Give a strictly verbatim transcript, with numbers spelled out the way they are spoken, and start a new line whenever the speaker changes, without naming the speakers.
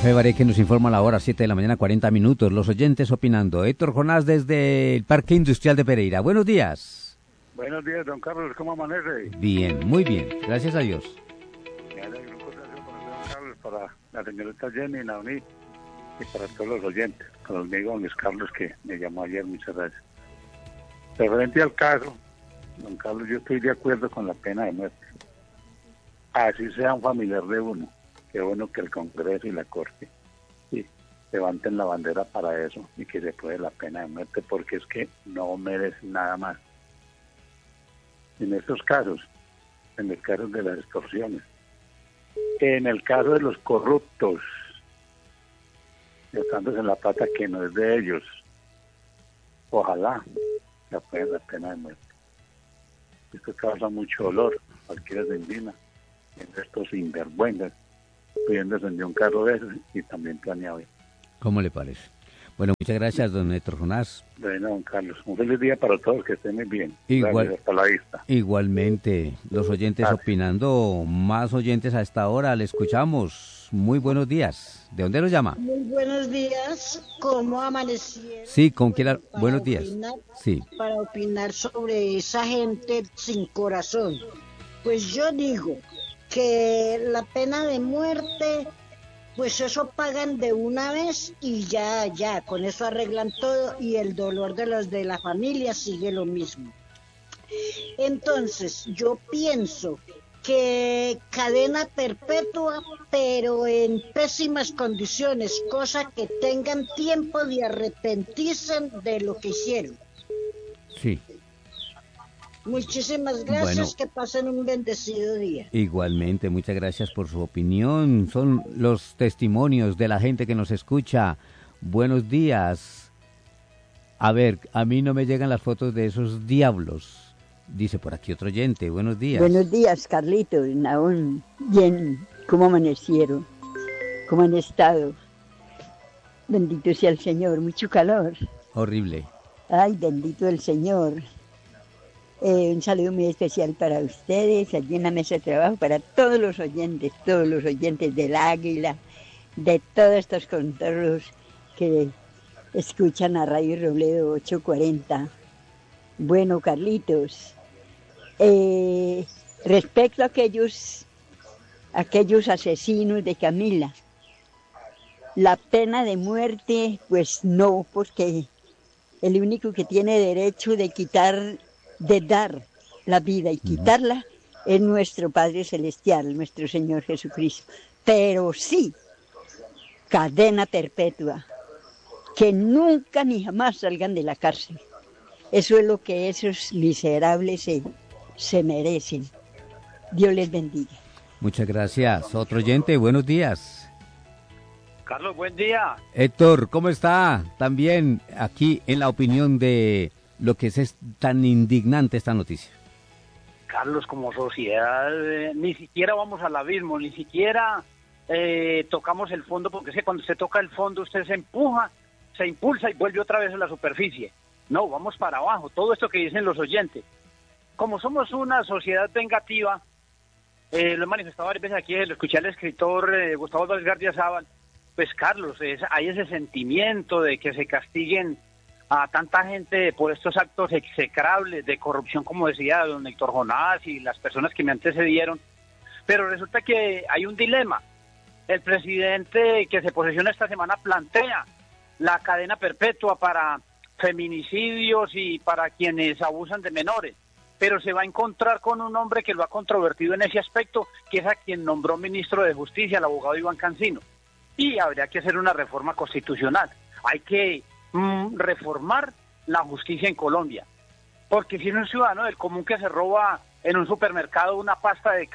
Café Varé, que nos informa a la hora siete de la mañana, cuarenta minutos. Los oyentes opinando. Héctor Jonás desde el Parque Industrial de Pereira. Buenos días.
Buenos días, don Carlos. ¿Cómo amanece?
Bien, muy bien. Gracias a Dios.
Me alegro mucho por don Carlos, para la señorita Jenny, Naomi y para todos los oyentes. Con el amigo Luis Carlos que me llamó ayer, muchas gracias. Referente al caso, don Carlos, yo estoy de acuerdo con la pena de muerte. Así sea un familiar de uno. Qué bueno que el Congreso y la Corte sí, levanten la bandera para eso y que se puede la pena de muerte, porque es que no merece nada más. En estos casos, en el caso de las extorsiones, en el caso de los corruptos, gastándose en la plata que no es de ellos, ojalá se apruebe la pena de muerte. Esto causa mucho dolor, cualquiera se indigna en estos sinvergüenzas, pudiendo descender un carro de esos y también planeado.
¿Cómo le parece? Bueno, muchas gracias, don Héctor Jonás.
Bueno, don Carlos, un feliz día para todos, que estén muy bien.
Igual,
gracias, hasta la vista.
Igualmente, los oyentes gracias. Opinando, más oyentes a esta hora, le escuchamos. Muy buenos días. ¿De dónde nos llama?
Muy buenos días. ¿Cómo amanecieron?
Sí, ¿con quién? La... Buenos días.
Opinar,
sí.
Para opinar sobre esa gente sin corazón. Pues yo digo que la pena de muerte, pues eso pagan de una vez y ya, ya, con eso arreglan todo y el dolor de los de la familia sigue lo mismo. Entonces, yo pienso que cadena perpetua, pero en pésimas condiciones, cosa que tengan tiempo de arrepentirse de lo que hicieron.
Sí.
Muchísimas gracias, bueno, que pasen un bendecido día.
Igualmente, muchas gracias por su opinión. Son los testimonios de la gente que nos escucha. Buenos días. A ver, a mí no me llegan las fotos de esos diablos. Dice por aquí otro oyente. Buenos días.
Buenos días, Carlitos, Naón. Bien, ¿cómo amanecieron? ¿Cómo han estado? Bendito sea el Señor, mucho calor.
Horrible.
Ay, bendito el Señor. Eh, un saludo muy especial para ustedes, allí en la mesa de trabajo, para todos los oyentes, todos los oyentes del Águila, de todos estos contornos que escuchan a Radio Robledo ochocientos cuarenta. Bueno, Carlitos, eh, respecto a aquellos, aquellos asesinos de Camila, la pena de muerte, pues no, porque el único que tiene derecho de quitar, de dar la vida y quitarla es nuestro Padre Celestial, nuestro Señor Jesucristo. Pero sí, cadena perpetua, que nunca ni jamás salgan de la cárcel. Eso es lo que esos miserables se, se merecen. Dios les bendiga.
Muchas gracias. Otro oyente, buenos días.
Carlos, buen día.
Héctor, ¿cómo está? También aquí en la opinión de lo que es, es tan indignante esta noticia.
Carlos, como sociedad, eh, ni siquiera vamos al abismo, ni siquiera eh, tocamos el fondo, porque es que cuando usted toca el fondo, usted se empuja, se impulsa y vuelve otra vez a la superficie. No, vamos para abajo, todo esto que dicen los oyentes. Como somos una sociedad vengativa, eh, lo he manifestado varias veces aquí, lo escuché al escritor eh, Gustavo Valgardiazabal, pues Carlos, es, hay ese sentimiento de que se castiguen a tanta gente por estos actos execrables de corrupción, como decía don Héctor Jonás y las personas que me antecedieron, pero resulta que hay un dilema. El presidente que se posesiona esta semana plantea la cadena perpetua para feminicidios y para quienes abusan de menores, pero se va a encontrar con un hombre que lo ha controvertido en ese aspecto, que es a quien nombró ministro de Justicia, el abogado Iván Cancino, y habría que hacer una reforma constitucional. Hay que reformar la justicia en Colombia, porque si no es un ciudadano del común que se roba en un supermercado una pasta de